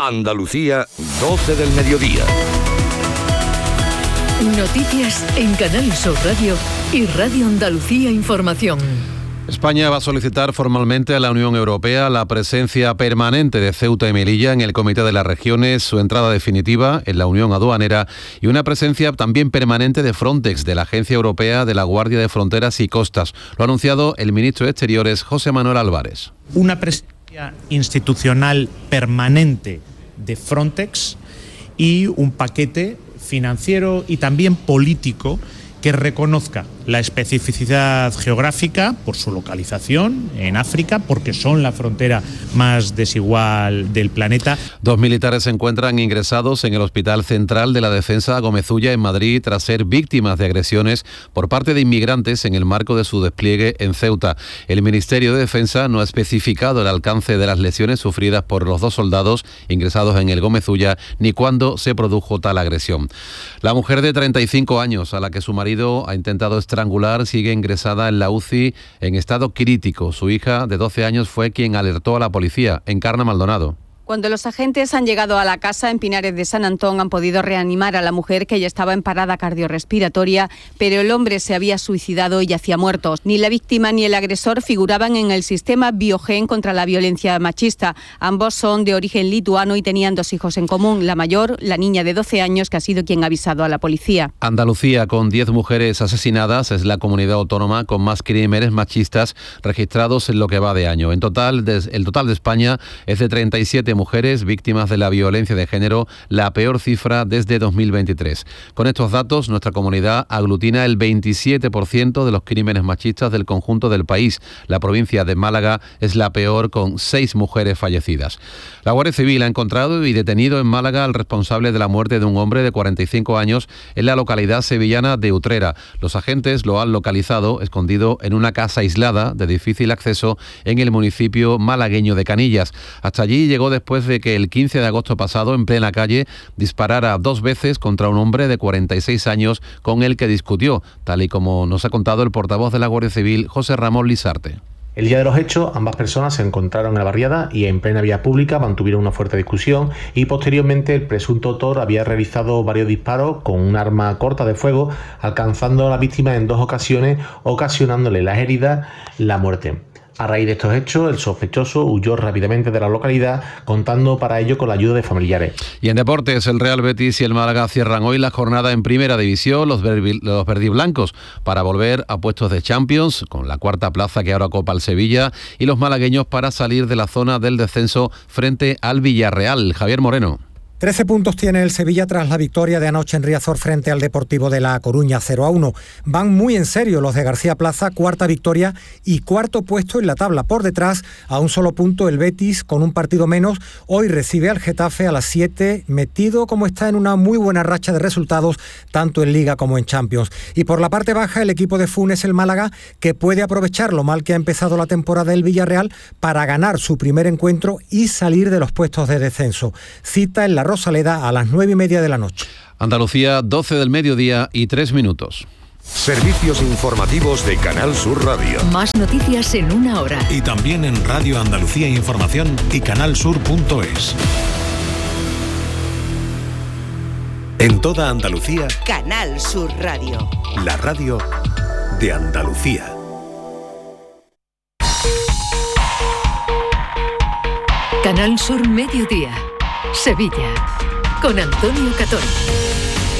Andalucía, 12 del mediodía. Noticias en Canal Sur Radio y Radio Andalucía Información. España va a solicitar formalmente a la Unión Europea la presencia permanente de Ceuta y Melilla en el Comité de las Regiones, su entrada definitiva en la Unión Aduanera y una presencia también permanente de Frontex, de la Agencia Europea de la Guardia de Fronteras y Costas. Lo ha anunciado el ministro de Exteriores, José Manuel Álvarez. Una presencia institucional permanente de Frontex y un paquete financiero y también político que reconozca la especificidad geográfica por su localización en África, porque son la frontera más desigual del planeta. 2 militares se encuentran ingresados en el Hospital Central de la Defensa Gomezulla en Madrid tras ser víctimas de agresiones por parte de inmigrantes en el marco de su despliegue en Ceuta. El Ministerio de Defensa no ha especificado el alcance de las lesiones sufridas por los 2 soldados ingresados en el Gomezulla ni cuándo se produjo tal agresión. La mujer de 35 años a la que su marido ha intentado estrangular sigue ingresada en la UCI en estado crítico. Su hija de 12 años fue quien alertó a la policía. Encarna Maldonado. Cuando los agentes han llegado a la casa en Pinares de San Antón han podido reanimar a la mujer, que ya estaba en parada cardiorrespiratoria, pero el hombre se había suicidado y yacía muerto. Ni la víctima ni el agresor figuraban en el sistema Biogen contra la violencia machista. Ambos son de origen lituano y tenían 2 hijos en común. La mayor, la niña de 12 años, que ha sido quien ha avisado a la policía. Andalucía, con 10 mujeres asesinadas, es la comunidad autónoma con más crímenes machistas registrados en lo que va de año. En total, el total de España es de 37 mujeres víctimas de la violencia de género, la peor cifra desde 2023. Con estos datos, nuestra comunidad aglutina el 27% de los crímenes machistas del conjunto del país. La provincia de Málaga es la peor, con 6 mujeres fallecidas. La Guardia Civil ha encontrado y detenido en Málaga al responsable de la muerte de un hombre de 45 años en la localidad sevillana de Utrera. Los agentes lo han localizado escondido en una casa aislada de difícil acceso en el municipio malagueño de Canillas. Hasta allí llegó después de que el 15 de agosto pasado, en plena calle, disparara 2 veces contra un hombre de 46 años con el que discutió, tal y como nos ha contado el portavoz de la Guardia Civil, José Ramón Lisarte. El día de los hechos, ambas personas se encontraron en la barriada y en plena vía pública mantuvieron una fuerte discusión y posteriormente el presunto autor había realizado varios disparos con un arma corta de fuego, alcanzando a la víctima en 2 ocasiones, ocasionándole las heridas, la muerte. A raíz de estos hechos, el sospechoso huyó rápidamente de la localidad, contando para ello con la ayuda de familiares. Y en deportes, el Real Betis y el Málaga cierran hoy la jornada en Primera División, los verdiblancos, para volver a puestos de Champions, con la 4ª plaza que ahora copa el Sevilla, y los malagueños para salir de la zona del descenso frente al Villarreal. Javier Moreno. 13 puntos tiene el Sevilla tras la victoria de anoche en Riazor frente al Deportivo de La Coruña, 0-1. Van muy en serio los de García Plaza, 4ª victoria y 4º puesto en la tabla. Por detrás, a un solo punto, el Betis, con un partido menos, hoy recibe al Getafe a las 7, metido como está en una muy buena racha de resultados, tanto en Liga como en Champions. Y por la parte baja, el equipo de Funes, el Málaga, que puede aprovechar lo mal que ha empezado la temporada del Villarreal para ganar su primer encuentro y salir de los puestos de descenso. Cita en la Rosaleda a las 9:30 de la noche. Andalucía, 12 del mediodía y 3 minutos. Servicios informativos de Canal Sur Radio. Más noticias en 1 hora. Y también en Radio Andalucía Información y canalsur.es. En toda Andalucía, Canal Sur Radio. La radio de Andalucía. Canal Sur Mediodía. Sevilla, con Antonio Catón.